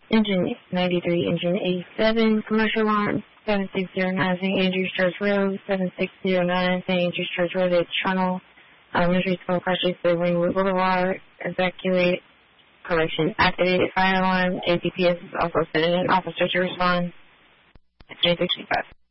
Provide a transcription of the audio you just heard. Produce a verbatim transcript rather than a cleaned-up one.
Engine ninety-three, engine eighty-seven, commercial alarm, seven six zero nine, Saint Andrews Church Road, seven six zero nine, Saint Andrews Church Road at Tunnel, uh, Ministry School, Project Ringwood Boulevard, evacuate, correction, activated fire alarm, A P P S is also sending an officer to respond at ten sixty-five.